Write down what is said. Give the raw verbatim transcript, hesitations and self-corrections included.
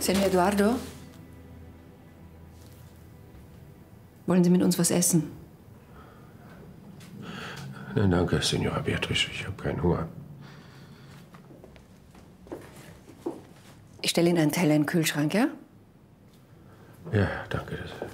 Senor Eduardo? Wollen Sie mit uns was essen? Nein, danke, Senora Beatrice. Ich habe keinen Hunger. Ich stelle Ihnen einen Teller in den Kühlschrank, ja? Ja, danke.